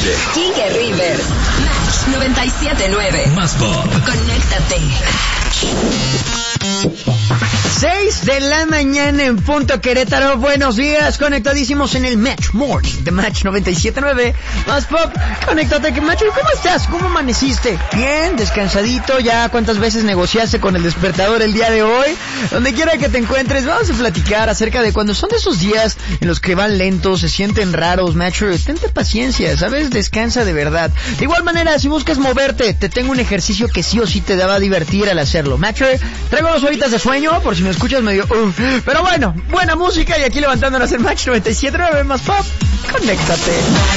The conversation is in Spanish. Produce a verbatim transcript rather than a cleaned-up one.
Oye, Quique Rivers, Match noventa y siete nueve. Más Pop. Conéctate. seis de la mañana en punto, Querétaro. Buenos días, conectadísimos en el Match Morning de Match noventa y siete nueve. Más Pop, conéctate. Que Match, ¿cómo estás? ¿Cómo amaneciste? ¿Bien? ¿Descansadito? ¿Ya cuántas veces negociaste con el despertador el día de hoy? Donde quiera que te encuentres, vamos a platicar acerca de cuando son de esos días en los que van lentos, se sienten raros. Match, tente paciencia, ¿sabes? Descansa de verdad. De igual manera, si buscas moverte, te tengo un ejercicio que sí o sí te va a divertir al hacerlo. Match, traigo dos horitas de sueño, por si me escuchas medio... Uh, pero bueno, buena música y aquí levantándonos en Match noventa y siete nueve. Más Pop, conéctate.